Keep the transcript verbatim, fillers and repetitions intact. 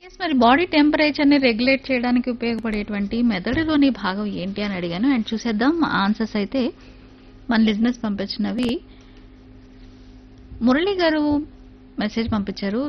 Yes. మరి body టెంపరేచర్‌ని regulate చేయడానికి ఉపయోగపడేటువంటి మెదడులోని భాగం ఏంటి అని అడిగాను. అండ్ చూసేద్దాం ఆన్సర్స్ అయితే మన లిజినెస్ పంపించినవి. మురళి గారు మెసేజ్ పంపించారు.